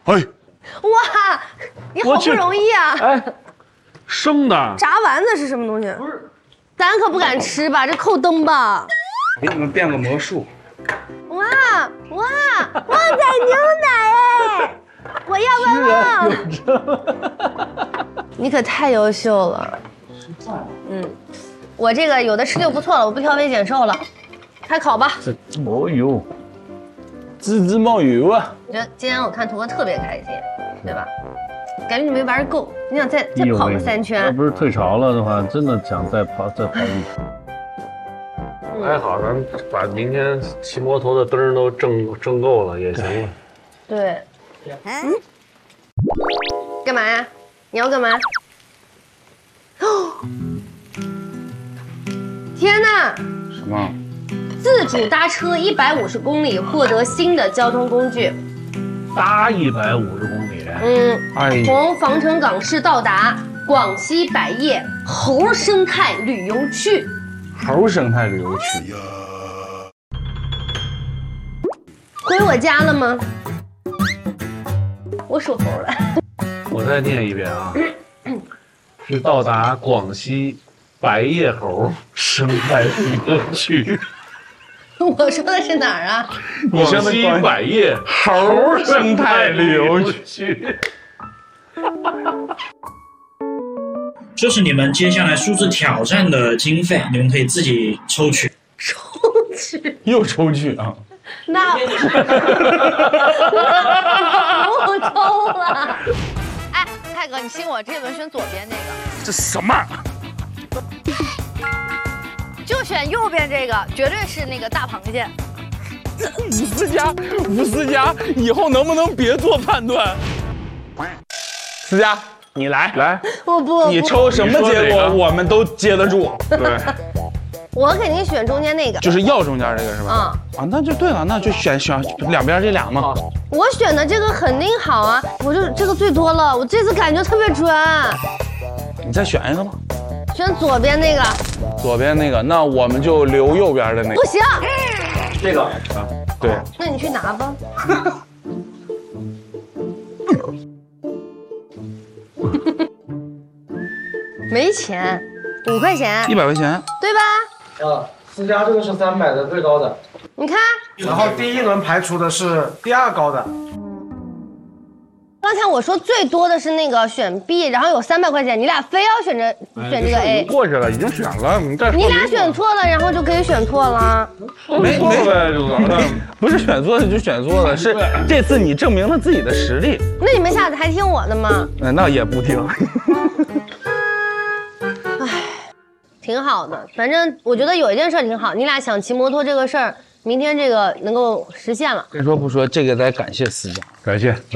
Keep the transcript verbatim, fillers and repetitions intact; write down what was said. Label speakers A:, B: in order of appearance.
A: 哎，
B: 哇，你好不容易啊！
A: 哎，生的
B: 炸丸子是什么东西？不是，咱可不敢吃吧？这扣灯吧？
C: 给你们变个魔术。
B: 哇哇，旺仔牛奶哎！我要闻闻。你可太优秀了。嗯，我这个有的吃就不错了，我不挑肥拣瘦了。开烤吧。
A: 这冒油，滋滋冒油啊！
B: 我觉得今天我看图哥特别开心，对吧？感觉你没玩够，你想再再跑个三圈。
A: 要不是退潮了的话，真的想再跑再跑一圈。
D: 还好，咱把明天骑摩托的灯都挣挣够了也行了。
B: 对。嗯。干嘛呀？你要干嘛？哦！天哪！
C: 什么？
B: 自主搭车一百五十公里，获得新的交通工具。
A: 搭一百五十公里。
B: 嗯。
C: 哎。
B: 从防城港市到达广西百叶猴生态旅游区。
C: 猴生态旅游区。
B: 回我家了吗？我属猴了。
D: 我再念一遍啊，是到达广西百叶猴生态旅游区。
B: 我说的是哪儿啊？
D: 广西百叶猴生态旅游区。
E: 这是你们接下来数字挑战的经费，你们可以自己抽取。
B: 抽取？
C: 又抽取啊？
B: 那不抽了。
F: 哎，蔡哥，你信我，这轮选左边那个。
C: 这什么？
F: 就选右边这个，绝对是那个大螃蟹。
C: 吴思佳，吴思佳，以后能不能别做判断？思佳，你来来，
B: 我不，
C: 你抽什么结果我们都接得住。
D: 对，
B: 我肯定选中间那个，
C: 就是要中间这个是吧？
B: 啊
C: 啊，那就对了，那就选选两边这俩嘛。
B: 我选的这个肯定好啊，我就这个最多了，我这次感觉特别准。
C: 你再选一个吧。
B: 选左边那个。
C: 左边那个，那我们就留右边的那个。
B: 不行。
C: 这个啊，对。
B: 那你去拿吧。没钱，五块钱，
C: 一百块钱，
B: 对吧？
G: 啊，私家这个是三百的最高的，
B: 你看。
G: 然后第一轮排除的是第二高的。
B: 刚才我说最多的是那个选 B， 然后有三百块钱，你俩非要选着选这个 A，
C: 过去了，已经选了，你再。
B: 你俩选错了，然后就可以选错了。
C: 没没呗，不是选错了就选错了，是这次你证明了自己的实力。
B: 那你们下次还听我的吗？
C: 嗯，那也不听。
B: 唉，挺好的，反正我觉得有一件事挺好，你俩想骑摩托这个事儿，明天这个能够实现了。
C: 非说不说，这个得感谢思佳，
D: 感谢。